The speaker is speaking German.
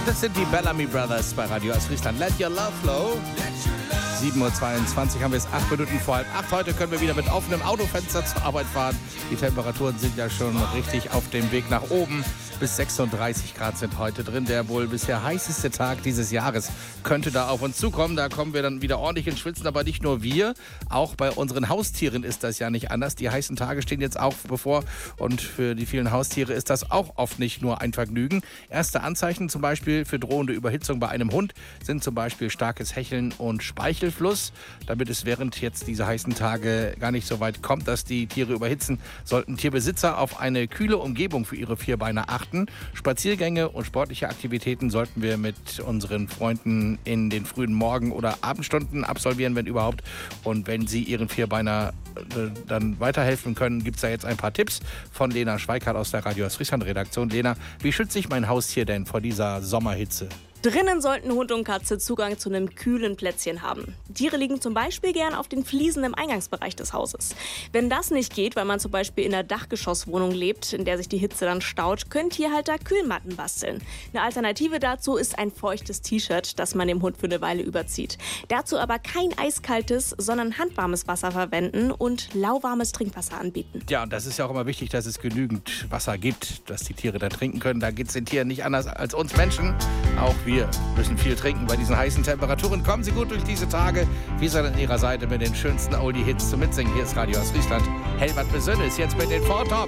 Das sind die Bellamy Brothers bei Radio Friesland. Let Your Love Flow. 7.22 Uhr haben wir es, 8 Minuten vor 7:30. Heute können wir wieder mit offenem Autofenster zur Arbeit fahren. Die Temperaturen sind ja schon richtig auf dem Weg nach oben. Bis 36 Grad sind heute drin. Der wohl bisher heißeste Tag dieses Jahres könnte da auf uns zukommen. Da kommen wir dann wieder ordentlich ins Schwitzen. Aber nicht nur wir, auch bei unseren Haustieren ist das ja nicht anders. Die heißen Tage stehen jetzt auch bevor. Und für die vielen Haustiere ist das auch oft nicht nur ein Vergnügen. Erste Anzeichen zum Beispiel für drohende Überhitzung bei einem Hund sind zum Beispiel starkes Hecheln und Speichelfluss. Damit es während jetzt diese heißen Tage gar nicht so weit kommt, dass die Tiere überhitzen, sollten Tierbesitzer auf eine kühle Umgebung für ihre Vierbeiner achten. Spaziergänge und sportliche Aktivitäten sollten wir mit unseren Freunden in den frühen Morgen- oder Abendstunden absolvieren, wenn überhaupt. Und wenn Sie Ihren Vierbeiner dann weiterhelfen können, gibt es da jetzt ein paar Tipps von Lena Schweikart aus der Radio Friesland Redaktion. Lena, wie schütze ich mein Haustier denn vor dieser Sommerhitze? Drinnen sollten Hund und Katze Zugang zu einem kühlen Plätzchen haben. Tiere liegen zum Beispiel gern auf den Fliesen im Eingangsbereich des Hauses. Wenn das nicht geht, weil man zum Beispiel in einer Dachgeschosswohnung lebt, in der sich die Hitze dann staut, können Tierhalter Kühlmatten basteln. Eine Alternative dazu ist ein feuchtes T-Shirt, das man dem Hund für eine Weile überzieht. Dazu aber kein eiskaltes, sondern handwarmes Wasser verwenden und lauwarmes Trinkwasser anbieten. Ja, und das ist ja auch immer wichtig, dass es genügend Wasser gibt, dass die Tiere dann trinken können. Da geht es den Tieren nicht anders als uns Menschen. Auch wir müssen viel trinken bei diesen heißen Temperaturen. Kommen Sie gut durch diese Tage. Wir sind an Ihrer Seite mit den schönsten Oldie-Hits zum Mitsingen. Hier ist Radio Friesland. Helmut Besönne ist jetzt mit den Vortop.